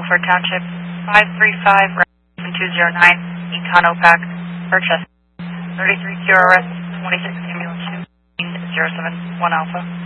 Milford Township, 535 209, Econ OPAC, purchase 33 QRS 26 ambulance 2 071 Alpha.